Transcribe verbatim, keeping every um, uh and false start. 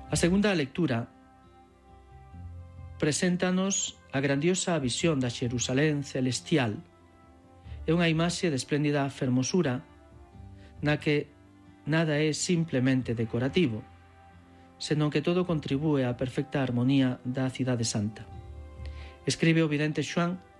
A segunda lectura preséntanos a grandiosa visión da Xerusalén celestial. É unha imaxe de espléndida fermosura na que nada é simplemente decorativo, senón que todo contribúe á perfecta armonía da cidade santa. Escribe o vidente Xoán